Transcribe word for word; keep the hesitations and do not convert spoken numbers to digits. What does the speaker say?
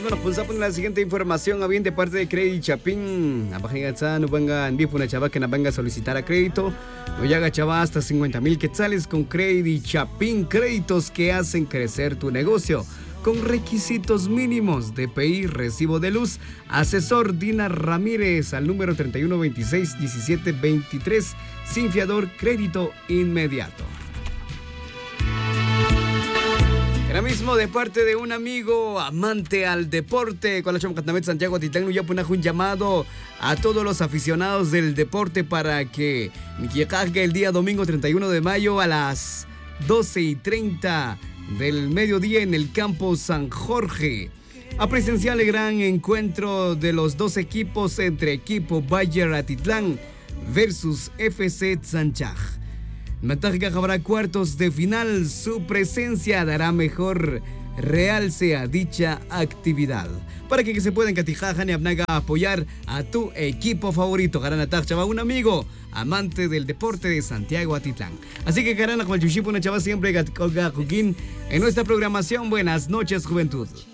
mismo nos pulsamos en la siguiente información. A bien de parte de Credit Chapín. A página no venga en una chava que nos venga a solicitar a crédito. No llega chava hasta cincuenta mil quetzales con Credit Chapín. Créditos que hacen crecer tu negocio. Con requisitos mínimos de P I, recibo de luz. Asesor Dina Ramírez al número treinta y uno veintiséis diecisiete veintitrés. Sin fiador, crédito inmediato. Ahora mismo de parte de un amigo amante al deporte, con la Chom Catamet Santiago Atitlán, ya pone un llamado a todos los aficionados del deporte para que llegue el día domingo treinta y uno de mayo a las doce y treinta del mediodía en el campo San Jorge a presenciar el gran encuentro de los dos equipos entre equipo Bayer Atitlán versus F C Tzanchaj. Mataja habrá cuartos de final, su presencia dará mejor realce a dicha actividad. Para que, que se puedan catijajan y abnaga apoyar a tu equipo favorito. Garanatach chava, un amigo amante del deporte de Santiago Atitlán. Así que Garana con el Chushipo, una chava siempre en nuestra programación. Buenas noches, juventud.